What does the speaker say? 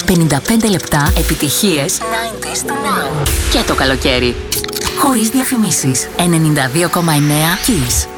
55 λεπτά επιτυχίες 90s to now. Και το καλοκαίρι. Χωρίς διαφημίσεις. 92,9 Kiss.